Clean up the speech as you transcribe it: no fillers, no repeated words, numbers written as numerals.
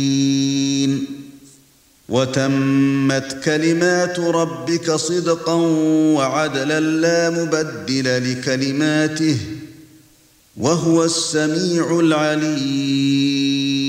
وتمت كلمات ربك صدقا وعدلا لا مبدل لكلماته وهو السميع العليم.